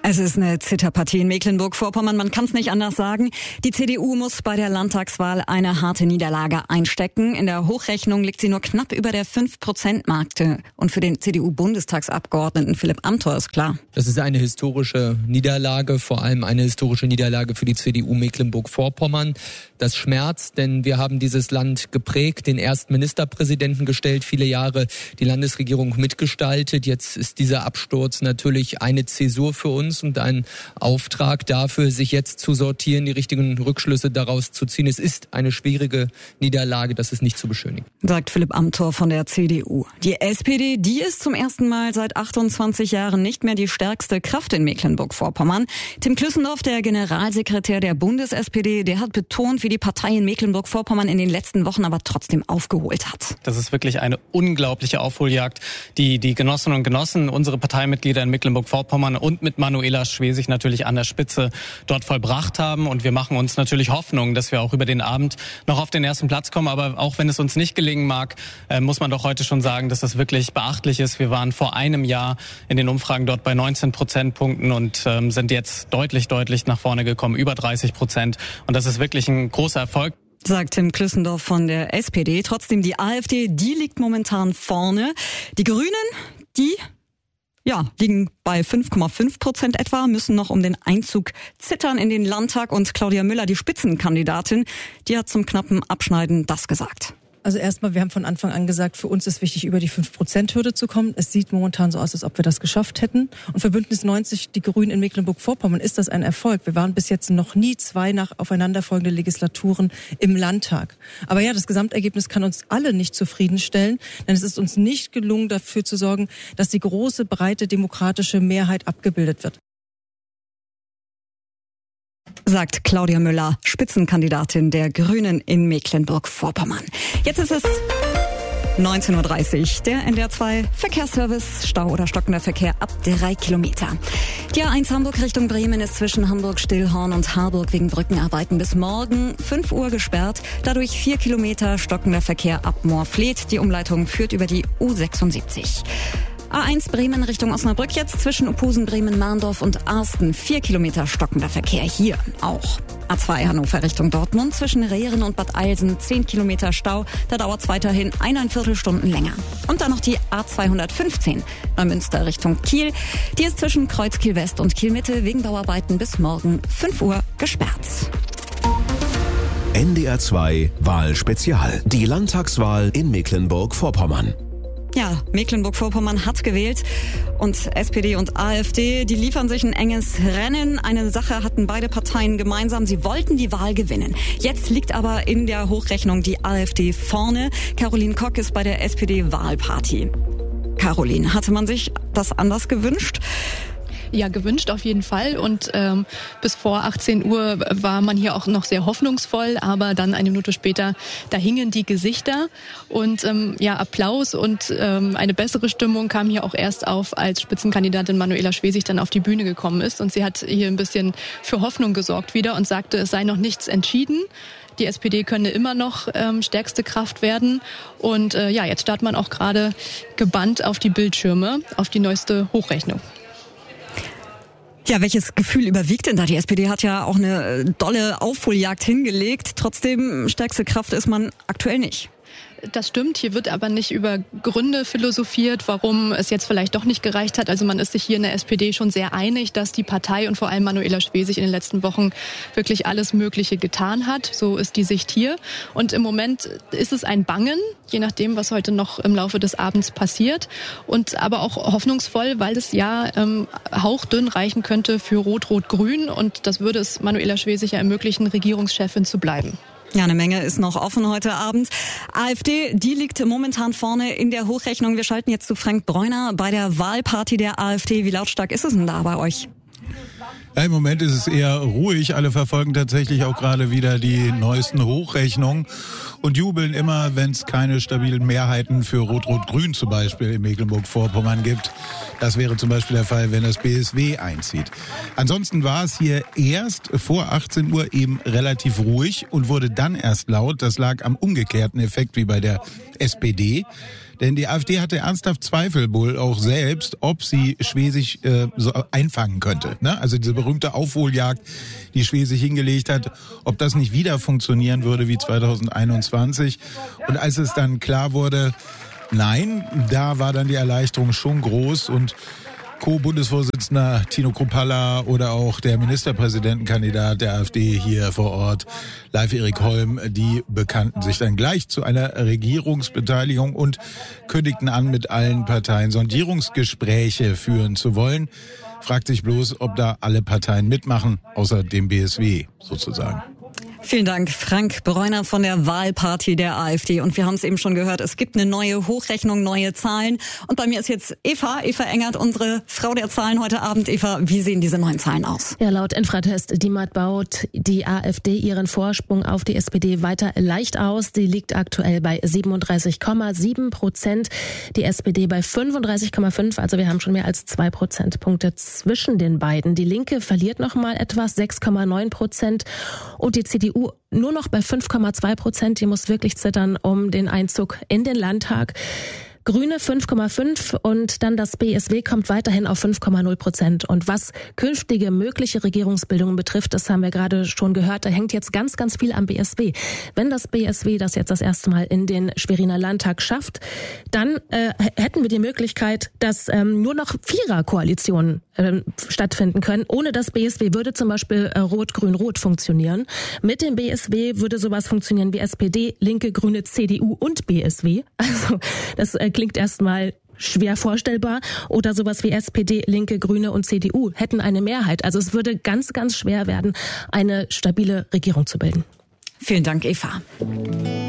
Es ist eine Zitterpartie in Mecklenburg-Vorpommern, man kann es nicht anders sagen. Die CDU muss bei der Landtagswahl eine harte Niederlage einstecken. In der Hochrechnung liegt sie nur knapp über der 5%-Marke. Und für den CDU-Bundestagsabgeordneten Philipp Amthor ist klar: Das ist eine historische Niederlage, vor allem eine historische Niederlage für die CDU Mecklenburg-Vorpommern. Das schmerzt, denn wir haben dieses Land geprägt, den ersten Ministerpräsidenten gestellt, viele Jahre die Landesregierung mitgestaltet. Jetzt ist dieser Absturz natürlich eine Zäsur für uns und ein Auftrag dafür, sich jetzt zu sortieren, die richtigen Rückschlüsse daraus zu ziehen. Es ist eine schwierige Niederlage, das ist nicht zu beschönigen. Sagt Philipp Amthor von der CDU. Die SPD, die ist zum ersten Mal seit 28 Jahren nicht mehr die stärkste Kraft in Mecklenburg-Vorpommern. Tim Klüssendorf, der Generalsekretär der Bundes-SPD, der hat betont, wie die Partei in Mecklenburg-Vorpommern in den letzten Wochen aber trotzdem aufgeholt hat. Das ist wirklich eine unglaubliche Aufholjagd, die Genossinnen und Genossen, unsere Parteimitglieder in Mecklenburg-Vorpommern und mit Manuela Schwesig natürlich an der Spitze dort vollbracht haben. Und wir machen uns natürlich Hoffnung, dass wir auch über den Abend noch auf den ersten Platz kommen. Aber auch wenn es uns nicht gelingen mag, muss man doch heute schon sagen, dass das wirklich beachtlich ist. Wir waren vor einem Jahr in den Umfragen dort bei 19 Prozentpunkten und sind jetzt deutlich nach vorne gekommen, über 30%. Und das ist wirklich ein großer Erfolg. Sagt Tim Klüssendorf von der SPD. Trotzdem, die AfD, die liegt momentan vorne. Die Grünen, die liegen bei 5,5% etwa, müssen noch um den Einzug zittern in den Landtag. Und Claudia Müller, die Spitzenkandidatin, die hat zum knappen Abschneiden das gesagt. Also erstmal, wir haben von Anfang an gesagt, für uns ist wichtig, über die 5%-Hürde zu kommen. Es sieht momentan so aus, als ob wir das geschafft hätten. Und für Bündnis 90, die Grünen in Mecklenburg-Vorpommern, ist das ein Erfolg. Wir waren bis jetzt noch nie 2 aufeinanderfolgende Legislaturen im Landtag. Aber ja, das Gesamtergebnis kann uns alle nicht zufriedenstellen, denn es ist uns nicht gelungen, dafür zu sorgen, dass die große, breite demokratische Mehrheit abgebildet wird. Sagt Claudia Müller, Spitzenkandidatin der Grünen in Mecklenburg-Vorpommern. Jetzt ist es 19:30 Uhr. Der NDR 2 Verkehrsservice, Stau oder stockender Verkehr ab 3 Kilometer. Die A1 Hamburg Richtung Bremen ist zwischen Hamburg-Stillhorn und Harburg wegen Brückenarbeiten bis morgen 5 Uhr gesperrt. Dadurch 4 Kilometer stockender Verkehr ab Moorfleet. Die Umleitung führt über die U76. A1 Bremen Richtung Osnabrück jetzt zwischen Ophusen, Bremen, Mahndorf und Arsten. 4 Kilometer stockender Verkehr hier auch. A2 Hannover Richtung Dortmund zwischen Rehren und Bad Eilsen 10 Kilometer Stau. Da dauert es weiterhin 1,25 Stunden länger. Und dann noch die A215 Neumünster Richtung Kiel. Die ist zwischen Kreuzkiel West und Kiel Mitte wegen Bauarbeiten bis morgen 5 Uhr gesperrt. NDR 2 Wahlspezial. Die Landtagswahl in Mecklenburg-Vorpommern. Ja, Mecklenburg-Vorpommern hat gewählt und SPD und AfD, die liefern sich ein enges Rennen. Eine Sache hatten beide Parteien gemeinsam, sie wollten die Wahl gewinnen. Jetzt liegt aber in der Hochrechnung die AfD vorne. Caroline Kock ist bei der SPD-Wahlparty. Caroline, hatte man sich das anders gewünscht? Ja, gewünscht auf jeden Fall. Und bis vor 18 Uhr war man hier auch noch sehr hoffnungsvoll. Aber dann eine Minute später, da hingen die Gesichter. Und Applaus und eine bessere Stimmung kam hier auch erst auf, als Spitzenkandidatin Manuela Schwesig dann auf die Bühne gekommen ist. Und sie hat hier ein bisschen für Hoffnung gesorgt wieder und sagte, es sei noch nichts entschieden. Die SPD könne immer noch stärkste Kraft werden. Und jetzt starrt man auch gerade gebannt auf die Bildschirme, auf die neueste Hochrechnung. Ja, welches Gefühl überwiegt denn da? Die SPD hat ja auch eine dolle Aufholjagd hingelegt. Trotzdem, stärkste Kraft ist man aktuell nicht. Das stimmt. Hier wird aber nicht über Gründe philosophiert, warum es jetzt vielleicht doch nicht gereicht hat. Also man ist sich hier in der SPD schon sehr einig, dass die Partei und vor allem Manuela Schwesig in den letzten Wochen wirklich alles Mögliche getan hat. So ist die Sicht hier. Und im Moment ist es ein Bangen, je nachdem, was heute noch im Laufe des Abends passiert. Und aber auch hoffnungsvoll, weil es hauchdünn reichen könnte für Rot-Rot-Grün. Und das würde es Manuela Schwesig ja ermöglichen, Regierungschefin zu bleiben. Ja, eine Menge ist noch offen heute Abend. AfD, die liegt momentan vorne in der Hochrechnung. Wir schalten jetzt zu Frank Bräuner bei der Wahlparty der AfD. Wie lautstark ist es denn da bei euch? Ja, im Moment ist es eher ruhig. Alle verfolgen tatsächlich auch gerade wieder die neuesten Hochrechnungen und jubeln immer, wenn es keine stabilen Mehrheiten für Rot-Rot-Grün zum Beispiel in Mecklenburg-Vorpommern gibt. Das wäre zum Beispiel der Fall, wenn das BSW einzieht. Ansonsten war es hier erst vor 18 Uhr eben relativ ruhig und wurde dann erst laut. Das lag am umgekehrten Effekt wie bei der SPD. Denn die AfD hatte ernsthaft Zweifel wohl auch selbst, ob sie Schwesig so einfangen könnte. Ne? Also diese berühmte Aufholjagd, die Schwesig hingelegt hat, ob das nicht wieder funktionieren würde wie 2021. Und als es dann klar wurde, nein, da war dann die Erleichterung schon groß und Co-Bundesvorsitzender Tino Kruppalla oder auch der Ministerpräsidentenkandidat der AfD hier vor Ort, Leif Erik Holm, die bekannten sich dann gleich zu einer Regierungsbeteiligung und kündigten an, mit allen Parteien Sondierungsgespräche führen zu wollen. Fragt sich bloß, ob da alle Parteien mitmachen, außer dem BSW sozusagen. Vielen Dank, Frank Breuner von der Wahlparty der AfD. Und wir haben es eben schon gehört, es gibt eine neue Hochrechnung, neue Zahlen. Und bei mir ist jetzt Eva Engert, unsere Frau der Zahlen heute Abend. Eva, wie sehen diese neuen Zahlen aus? Ja, laut Infratest DIMAP baut die AfD ihren Vorsprung auf die SPD weiter leicht aus. Die liegt aktuell bei 37,7%. Die SPD bei 35,5%. Also wir haben schon mehr als 2 Prozentpunkte zwischen den beiden. Die Linke verliert noch mal etwas, 6,9%. Und die CDU nur noch bei 5,2%. Die muss wirklich zittern um den Einzug in den Landtag. Grüne 5,5 und dann das BSW kommt weiterhin auf 5,0%. Und was künftige mögliche Regierungsbildungen betrifft, das haben wir gerade schon gehört, da hängt jetzt ganz, ganz viel am BSW. Wenn das BSW das jetzt das erste Mal in den Schweriner Landtag schafft, dann hätten wir die Möglichkeit, dass nur noch Viererkoalitionen stattfinden können. Ohne das BSW würde zum Beispiel Rot-Grün-Rot funktionieren. Mit dem BSW würde sowas funktionieren wie SPD, Linke, Grüne, CDU und BSW. Also das klingt erstmal schwer vorstellbar. Oder sowas wie SPD, Linke, Grüne und CDU hätten eine Mehrheit. Also es würde ganz, ganz schwer werden, eine stabile Regierung zu bilden. Vielen Dank, Eva.